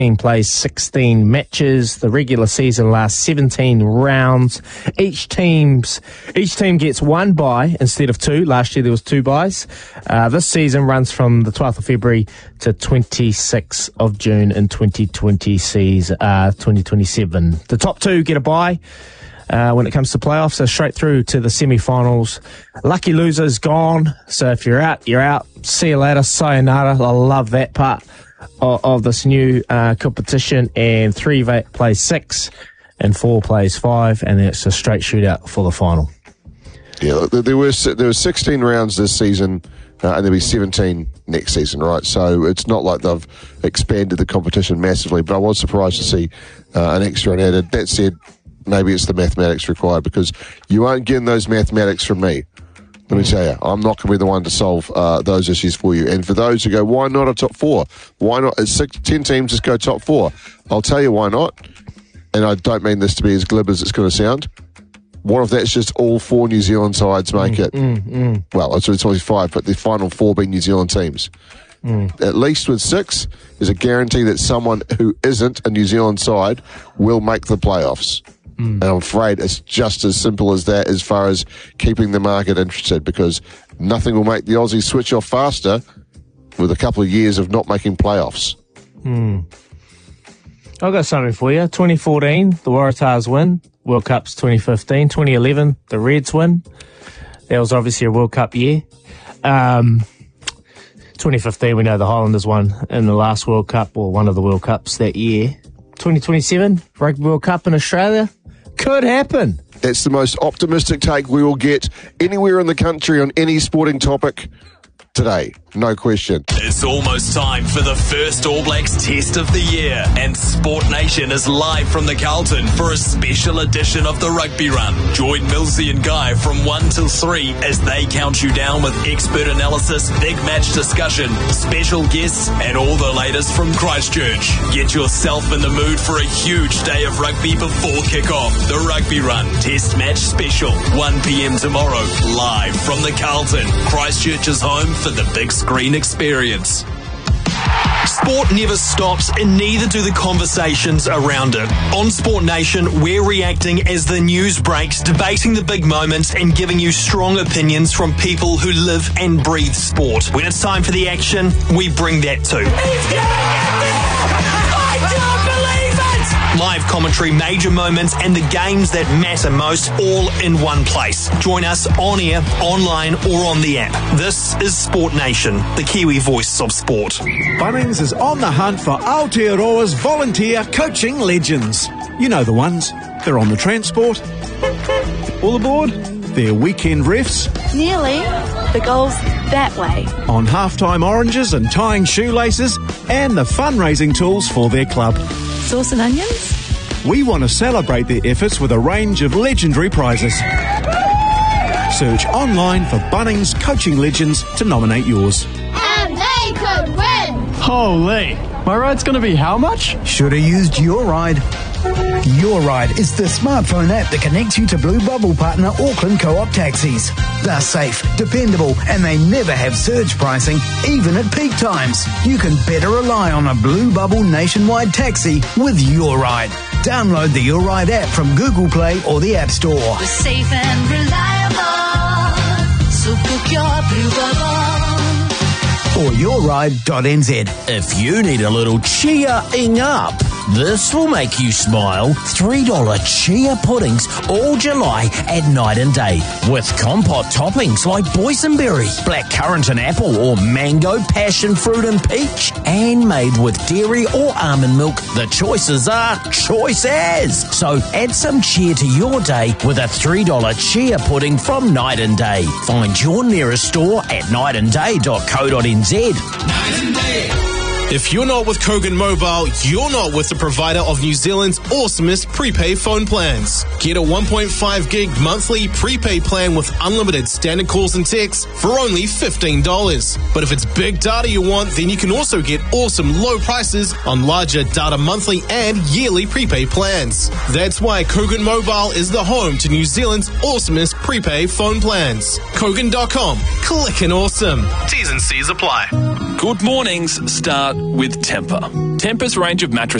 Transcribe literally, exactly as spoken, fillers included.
plays sixteen matches. The regular season lasts seventeen rounds. Each team's each team gets one bye instead of two. Last year there was two byes. Uh, this season runs from the twelfth of February to twenty-sixth of June in twenty twenty season, uh, twenty twenty-seven. The top two get a bye. Uh, when it comes to playoffs, so straight through to the semi-finals. Lucky loser's gone, so if you're out, you're out. See you later, sayonara. I love that part of, of this new uh, competition. And three va- plays six, and four plays five, and then it's a straight shootout for the final. Yeah, there were there were sixteen rounds this season, uh, and there'll be seventeen next season, right? So it's not like they've expanded the competition massively, but I was surprised to see uh, an extra one added. That said, maybe it's the mathematics required, because you won't get those mathematics from me. Let me tell you, I'm not going to be the one to solve uh, those issues for you. And for those who go, why not a top four? Why not? It's six, ten teams, just go top four. I'll tell you why not. And I don't mean this to be as glib as it's going to sound. What if that's just all four New Zealand sides make mm, it? Mm, mm. Well, it's, it's only five, but the final four being New Zealand teams. Mm. At least with six, there's a guarantee that someone who isn't a New Zealand side will make the playoffs. And I'm afraid it's just as simple as that as far as keeping the market interested, because nothing will make the Aussies switch off faster with a couple of years of not making playoffs. Hmm. I've got something for you. twenty fourteen, the Waratahs win. World Cup's twenty fifteen. twenty eleven, the Reds win. That was obviously a World Cup year. Um, twenty fifteen, we know the Highlanders won in the last World Cup, or one of the World Cups that year. twenty twenty-seven, Rugby World Cup in Australia. Could happen. That's the most optimistic take we will get anywhere in the country on any sporting topic today. No question. It's almost time for the first All Blacks test of the year, and Sport Nation is live from the Carlton for a special edition of the Rugby Run. Join Millsy and Guy from one till three as they count you down with expert analysis, big match discussion, special guests, and all the latest from Christchurch. Get yourself in the mood for a huge day of rugby before kick-off. The Rugby Run Test Match Special, one p.m. tomorrow, live from the Carlton, Christchurch's home for the big screen experience. Sport never stops, and neither do the conversations around it. On Sport Nation, we're reacting as the news breaks, debating the big moments, and giving you strong opinions from people who live and breathe sport. When it's time for the action, we bring that too. He's I don't believe it! Live commentary, major moments, and the games that matter most, all in one place. Join us on air, online, or on the app. This is Sport Nation, the Kiwi voice of sport. Bunnings is on the hunt for Aotearoa's volunteer coaching legends. You know the ones. They're on the transport. All aboard. They're weekend refs. Nearly. The goal's that way. On halftime oranges and tying shoelaces, and the fundraising tools for their club. Sauce and onions? We want to celebrate their efforts with a range of legendary prizes. Search online for Bunnings Coaching Legends to nominate yours. And they could win! Holy! My ride's going to be how much? Should have used Your Ride. Your Ride is the smartphone app that connects you to Blue Bubble partner Auckland Co-op taxis. They're safe, dependable, and they never have surge pricing, even at peak times. You can better rely on a Blue Bubble nationwide taxi with Your Ride. Download the Your Ride app from Google Play or the App Store. We're safe and reliable, so book your Blue Bubble. Or your ride dot n z. If you need a little cheering up, this will make you smile. three dollars chia puddings all July at Night and Day. With compote toppings like boysenberry, blackcurrant and apple, or mango, passion fruit and peach. And made with dairy or almond milk, the choices are choice as. So add some cheer to your day with a three dollars chia pudding from Night and Day. Find your nearest store at night and day dot co dot n z. Night and Day. If you're not with Kogan Mobile, you're not with the provider of New Zealand's awesomest prepaid phone plans. Get a one point five gig monthly prepaid plan with unlimited standard calls and texts for only fifteen dollars. But if it's big data you want, then you can also get awesome low prices on larger data monthly and yearly prepaid plans. That's why Kogan Mobile is the home to New Zealand's awesomest prepaid phone plans. Kogan dot com. Click and awesome. T's and C's apply. Good mornings start with Temper. Temper's range of mattresses